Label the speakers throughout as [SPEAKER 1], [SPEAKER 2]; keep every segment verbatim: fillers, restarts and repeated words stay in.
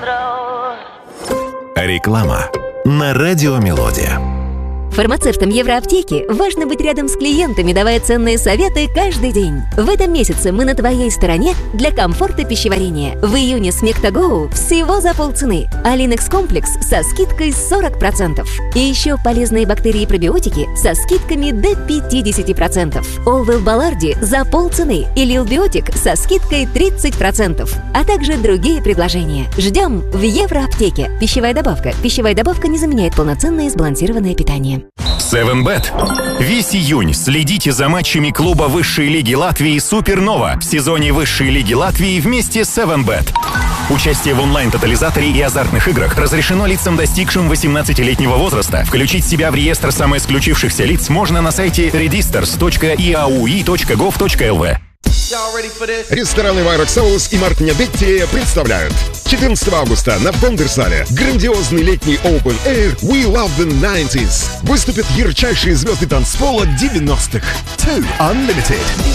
[SPEAKER 1] Реклама на радио «Мелодия».
[SPEAKER 2] Фармацевтам Евроаптеки важно быть рядом с клиентами, давая ценные советы каждый день. В этом месяце мы на твоей стороне для комфорта пищеварения. В июне Смектагоу всего за полцены, а Линекс комплекс со скидкой сорок процентов. И еще полезные бактерии и пробиотики со скидками до пятьдесят процентов. Олвел Баларди за полцены и Лилбиотик со скидкой тридцать процентов. А также другие предложения. Ждем в Евроаптеке. Пищевая добавка. Пищевая добавка не заменяет полноценное сбалансированное питание.
[SPEAKER 1] севен бет. Весь июнь следите за матчами клуба высшей лиги Латвии «Супернова» в сезоне высшей лиги Латвии вместе с севен бет. Участие в онлайн-тотализаторе и азартных играх разрешено лицам, достигшим восемнадцатилетнего возраста. Включить себя в реестр самоисключившихся лиц можно на сайте registers точка и эй ю и точка гов точка эл ви.
[SPEAKER 3] Рестораны Вайрок Соус и Мартин Детти представляют четырнадцатого августа на Бондерсале грандиозный летний Open Air We Love the найнтис. Выступят ярчайшие звезды танцпола девяностых. Two Unlimited,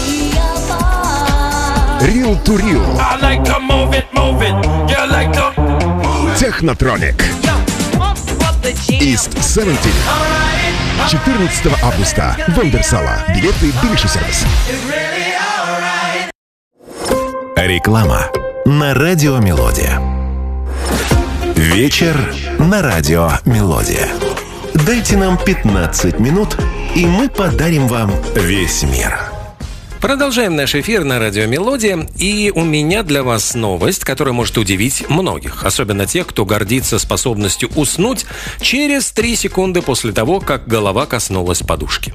[SPEAKER 3] Real to Real, Technotronic, East семьдесят. четырнадцатого августа. Бондерсала. Билеты Билиши сервис.
[SPEAKER 1] Реклама на радио «Мелодия». Вечер на радио «Мелодия». Дайте нам пятнадцать минут, и мы подарим вам весь мир.
[SPEAKER 4] Продолжаем наш эфир на радио «Мелодия», и у меня для вас новость, которая может удивить многих, особенно тех, кто гордится способностью уснуть через три секунды после того, как голова коснулась подушки.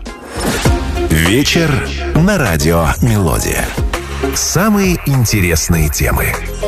[SPEAKER 1] Вечер на радио «Мелодия». Самые интересные темы.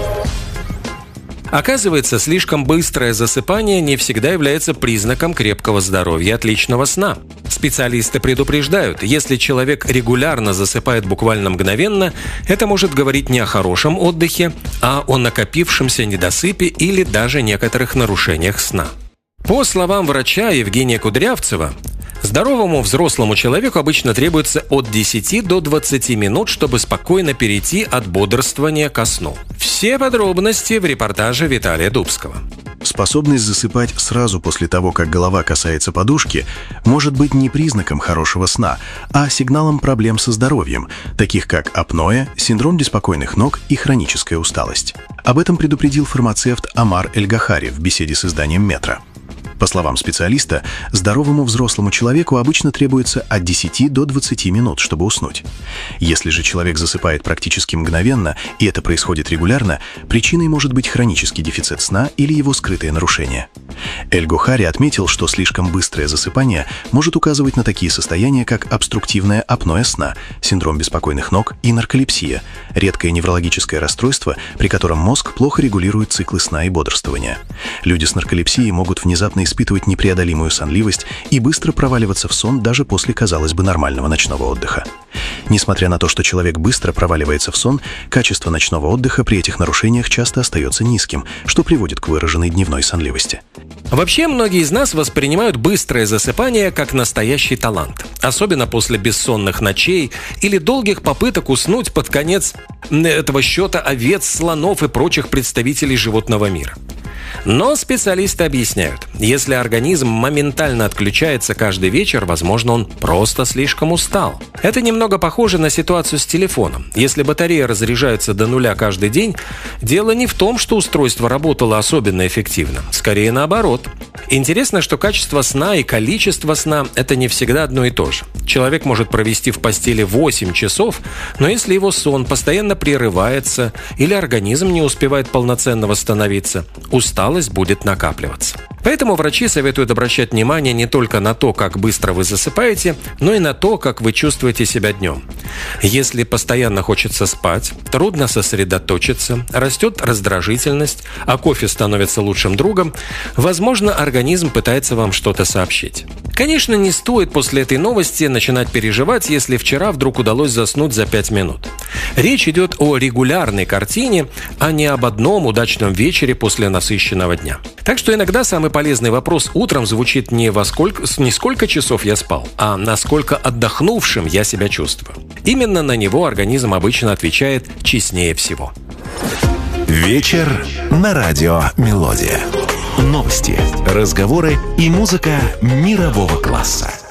[SPEAKER 4] Оказывается, слишком быстрое засыпание не всегда является признаком крепкого здоровья и отличного сна. Специалисты предупреждают, если человек регулярно засыпает буквально мгновенно, это может говорить не о хорошем отдыхе, а о накопившемся недосыпе или даже некоторых нарушениях сна. По словам врача Евгения Кудрявцева, здоровому взрослому человеку обычно требуется от десяти до двадцати минут, чтобы спокойно перейти от бодрствования ко сну. Все подробности в репортаже Виталия Дубского.
[SPEAKER 5] Способность засыпать сразу после того, как голова касается подушки, может быть не признаком хорошего сна, а сигналом проблем со здоровьем, таких как апноэ, синдром беспокойных ног и хроническая усталость. Об этом предупредил фармацевт Амар Эль-Гахари в беседе с изданием «Метро». По словам специалиста, здоровому взрослому человеку обычно требуется от десяти до двадцати минут, чтобы уснуть. Если же человек засыпает практически мгновенно, и это происходит регулярно, причиной может быть хронический дефицит сна или его скрытое нарушение. Эль-Гахари отметил, что слишком быстрое засыпание может указывать на такие состояния, как обструктивное апноэ сна, синдром беспокойных ног и нарколепсия, редкое неврологическое расстройство, при котором мозг плохо регулирует циклы сна и бодрствования. Люди с нарколепсией могут внезапно испытывать непреодолимую сонливость и быстро проваливаться в сон даже после, казалось бы, нормального ночного отдыха. Несмотря на то, что человек быстро проваливается в сон, качество ночного отдыха при этих нарушениях часто остается низким, что приводит к выраженной дневной сонливости.
[SPEAKER 4] Вообще, многие из нас воспринимают быстрое засыпание как настоящий талант, особенно после бессонных ночей или долгих попыток уснуть под конец этого счета овец, слонов и прочих представителей животного мира. Но специалисты объясняют, если организм моментально отключается каждый вечер, возможно, он просто слишком устал. Это немного похоже на ситуацию с телефоном. Если батарея разряжается до нуля каждый день, дело не в том, что устройство работало особенно эффективно. Скорее наоборот. Интересно, что качество сна и количество сна – это не всегда одно и то же. Человек может провести в постели восемь часов, но если его сон постоянно прерывается или организм не успевает полноценно восстановиться, усталость будет накапливаться. Поэтому врачи советуют обращать внимание не только на то, как быстро вы засыпаете, но и на то, как вы чувствуете себя днем. Если постоянно хочется спать, трудно сосредоточиться, растет раздражительность, а кофе становится лучшим другом, возможно, организм пытается вам что-то сообщить. Конечно, не стоит после этой новости начинать переживать, если вчера вдруг удалось заснуть за пять минут. Речь идет о регулярной картине, а не об одном удачном вечере после насыщенного дня. Так что иногда самый полезный вопрос утром звучит не во сколько, не сколько часов я спал, а насколько отдохнувшим я себя чувствую. Именно на него организм обычно отвечает честнее всего.
[SPEAKER 6] Вечер на радио «Мелодия». Новости, разговоры и музыка мирового класса.